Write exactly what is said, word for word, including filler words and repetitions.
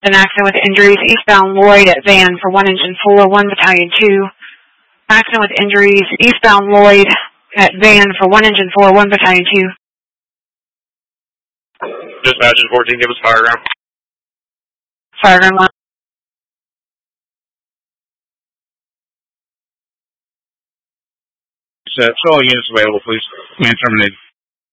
An accident with injuries, eastbound Lloyd at Van for one engine four, one battalion two. Accident with injuries, eastbound Lloyd at Van for one engine four, one battalion two. Dispatch fourteen, give us fireground. Fireground line. Set. Show all units available, please. Man terminated.